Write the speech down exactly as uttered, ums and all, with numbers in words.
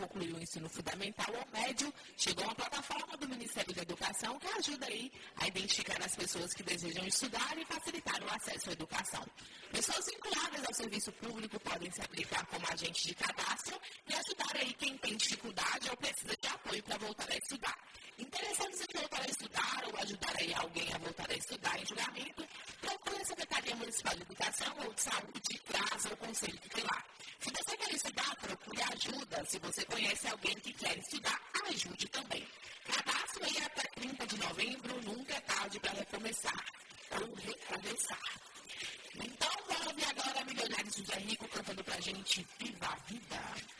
concluiu o ensino fundamental ou médio, chegou uma plataforma do Ministério da Educação que ajuda aí a identificar as pessoas que desejam estudar e facilitar o acesso à educação. Pessoas vinculadas ao serviço público podem se aplicar como agente de cadastro e ajudar aí quem tem dificuldade ou precisa de apoio para voltar a estudar. Interessados em voltar a estudar ou ajudar aí alguém a voltar a estudar em julgamento, procure a Secretaria Municipal de Educação ou de Saúde, CRAS ou Conselho Tutelar. Se você quer estudar, procure ajuda. Se você conhece alguém que quer estudar, ajude também. Cadastro aí até trinta de novembro, nunca é tarde para recomeçar ou recomeçar. Então, vamos ouvir agora Milionários José Rico cantando pra gente Viva a Vida.